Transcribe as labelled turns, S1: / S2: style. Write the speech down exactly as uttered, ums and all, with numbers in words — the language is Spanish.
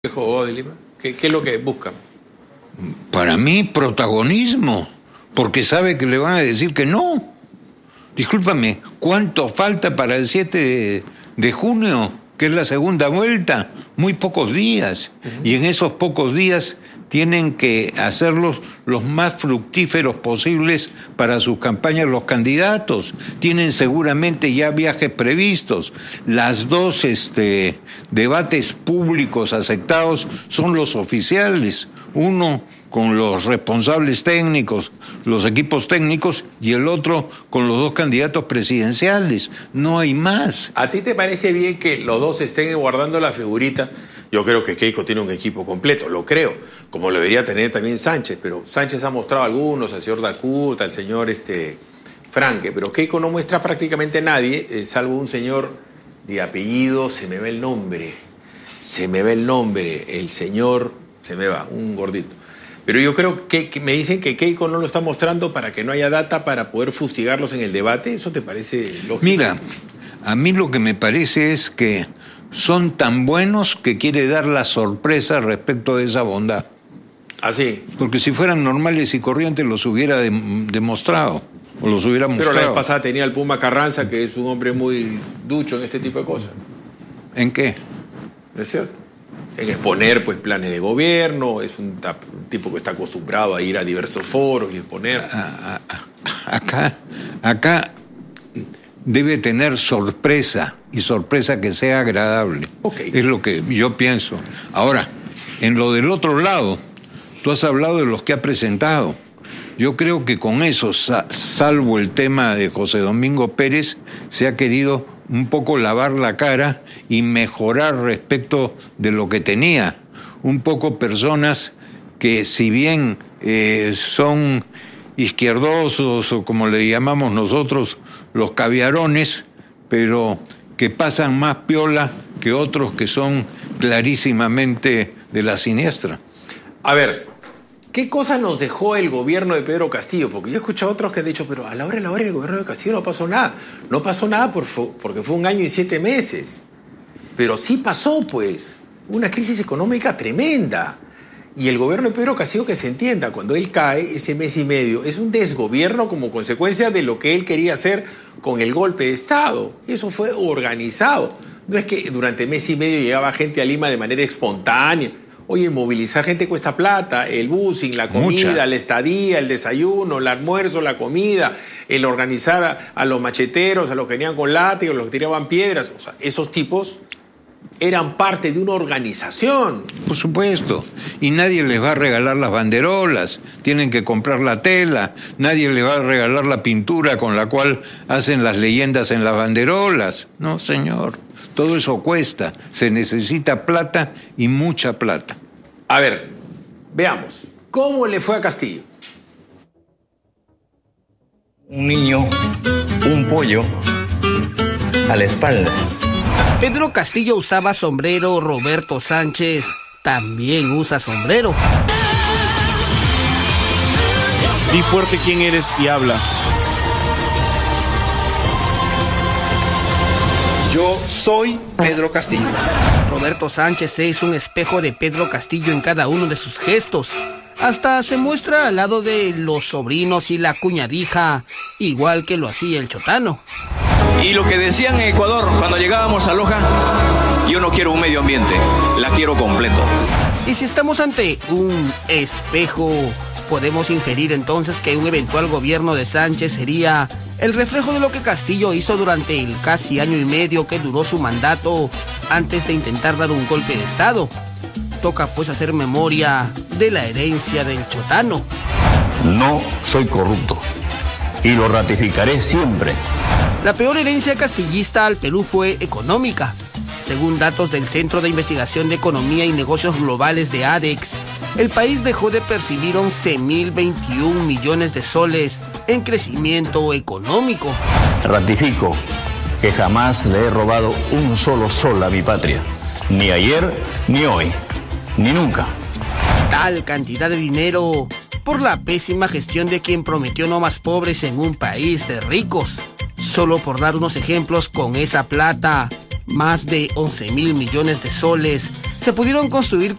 S1: de Lima? ¿Qué, ¿Qué es lo que buscan?
S2: Para mí, protagonismo, porque sabe que le van a decir que no. Discúlpame, ¿cuánto falta para el siete de, de junio, que es la segunda vuelta? Muy pocos días. Uh-huh. Y en esos pocos días tienen que hacerlos los más fructíferos posibles para sus campañas los candidatos. Tienen seguramente ya viajes previstos. Las dos este, debates públicos aceptados son los oficiales. Uno con los responsables técnicos, los equipos técnicos, y el otro con los dos candidatos presidenciales. No hay más.
S1: ¿A ti te parece bien que los dos estén guardando la figurita? Yo creo que Keiko tiene un equipo completo, lo creo, como lo debería tener también Sánchez, pero Sánchez ha mostrado a algunos, al señor Dacuta, al señor este, Franque, pero Keiko no muestra prácticamente a nadie, eh, salvo un señor de apellido, se me va el nombre, se me va el nombre, el señor, se me va, un gordito. Pero yo creo que, que me dicen que Keiko no lo está mostrando para que no haya data para poder fustigarlos en el debate. ¿Eso te parece lógico?
S2: Mira, a mí lo que me parece es que son tan buenos que quiere dar la sorpresa respecto de esa bondad.
S1: ¿Ah, sí?
S2: Porque si fueran normales y corrientes los hubiera de, demostrado, o los hubiera mostrado.
S1: Pero la vez pasada tenía el Puma Carranza, que es un hombre muy ducho en este tipo de cosas.
S2: ¿En qué?
S1: ¿No es cierto? En exponer pues planes de gobierno, es un, tap, un tipo que está acostumbrado a ir a diversos foros y exponer.
S2: A, a, acá, acá debe tener sorpresa, y sorpresa que sea agradable.
S1: Okay.
S2: Es lo que yo pienso. Ahora, en lo del otro lado, tú has hablado de los que ha presentado. Yo creo que con eso, salvo el tema de José Domingo Pérez, se ha querido un poco lavar la cara y mejorar respecto de lo que tenía. Un poco personas que, si bien eh, son izquierdosos, o como le llamamos nosotros, los caviarones, pero que pasan más piola que otros que son clarísimamente de la siniestra.
S1: A ver, ¿qué cosa nos dejó el gobierno de Pedro Castillo? Porque yo he escuchado a otros que han dicho, pero a la hora de la hora del gobierno de Castillo no pasó nada. No pasó nada por, porque fue un año y siete meses. Pero sí pasó, pues, una crisis económica tremenda. Y el gobierno de Pedro Castillo, que se entienda, cuando él cae, ese mes y medio, es un desgobierno como consecuencia de lo que él quería hacer con el golpe de Estado. Y eso fue organizado. No es que durante mes y medio llegaba gente a Lima de manera espontánea. Oye, movilizar gente cuesta plata, el busing, la comida, Mucha. la estadía, el desayuno, el almuerzo, la comida, el organizar a, a los macheteros, a los que venían con látigos, a los que tiraban piedras. O sea, esos tipos eran parte de una organización.
S2: Por supuesto. Y nadie les va a regalar las banderolas. Tienen que comprar la tela. Nadie les va a regalar la pintura con la cual hacen las leyendas en las banderolas. No, señor. Todo eso cuesta. Se necesita plata y mucha plata.
S1: A ver, veamos. ¿Cómo le fue a Castillo?
S3: Un niño, un pollo a la espalda.
S4: Pedro Castillo usaba sombrero, Roberto Sánchez también usa sombrero.
S5: Di fuerte quién eres y habla.
S6: Yo soy Pedro Castillo.
S4: Roberto Sánchez es un espejo de Pedro Castillo en cada uno de sus gestos. Hasta se muestra al lado de los sobrinos y la cuñadija, igual que lo hacía el chotano.
S3: Y lo que decían en Ecuador cuando llegábamos a Loja, yo no quiero un medio ambiente, la quiero completo.
S4: Y si estamos ante un espejo, podemos inferir entonces que un eventual gobierno de Sánchez sería el reflejo de lo que Castillo hizo durante el casi año y medio que duró su mandato antes de intentar dar un golpe de Estado. Toca pues hacer memoria de la herencia del chotano.
S7: No soy corrupto y lo ratificaré siempre.
S4: La peor herencia castillista al Perú fue económica. Según datos del Centro de Investigación de Economía y Negocios Globales de ADEX, el país dejó de percibir once mil veintiún millones de soles en crecimiento económico.
S7: Ratifico que jamás le he robado un solo sol a mi patria. Ni ayer, ni hoy, ni nunca.
S4: Tal cantidad de dinero por la pésima gestión de quien prometió no más pobres en un país de ricos. Solo por dar unos ejemplos, con esa plata, más de once mil millones de soles se pudieron construir